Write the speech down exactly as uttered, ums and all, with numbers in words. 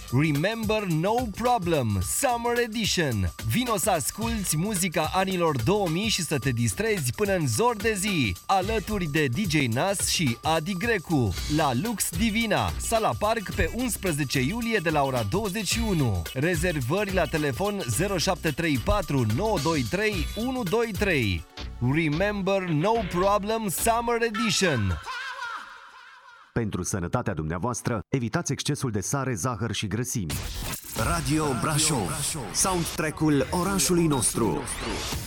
Remember No Problem, Summer Edition. Vino să asculți muzica anilor două mii și să te distrezi până în zor de zi, alături de D J Nas și Adi Grecu, la Lux Divina, Sala Park, pe unsprezece iulie de la ora douăzeci și unu. Rezervări la telefon zero șapte trei patru nouă doi trei unu doi trei. Remember No Problem Summer Edition. Pentru sănătatea dumneavoastră, evitați excesul de sare, zahăr și grăsimi. Radio Brașov, soundtrack-ul orașului nostru.